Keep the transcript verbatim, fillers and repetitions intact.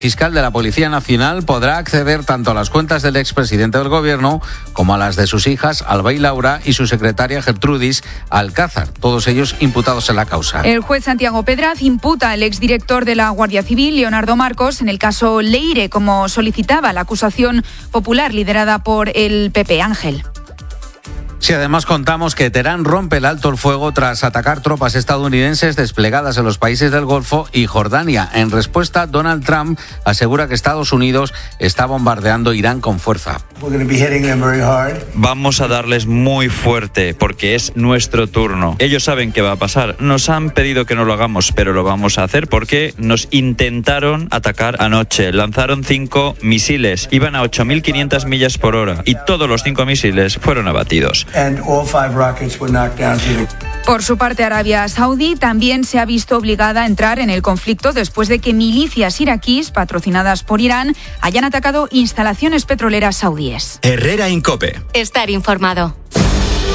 Fiscal de la Policía Nacional podrá acceder tanto a las cuentas del expresidente del Gobierno como a las de sus hijas Alba y Laura y su secretaria Gertrudis Alcázar, todos ellos imputados en la causa. El juez Santiago Pedraz imputa al exdirector de la Guardia Civil, Leonardo Marcos, en el caso Leire, como solicitaba la acusación popular liderada por el P P. Ángel. Si además contamos que Teherán rompe el alto el fuego tras atacar tropas estadounidenses desplegadas en los países del Golfo y Jordania. En respuesta, Donald Trump asegura que Estados Unidos está bombardeando Irán con fuerza. Vamos a darles muy fuerte porque es nuestro turno. Ellos saben qué va a pasar. Nos han pedido que no lo hagamos, pero lo vamos a hacer porque nos intentaron atacar anoche. Lanzaron cinco misiles. Iban a ocho mil quinientas millas por hora y todos los cinco misiles fueron abatidos. Por su parte, Arabia Saudí también se ha visto obligada a entrar en el conflicto después de que milicias iraquíes, patrocinadas por Irán, hayan atacado instalaciones petroleras saudíes. Herrera Incope. Estar informado.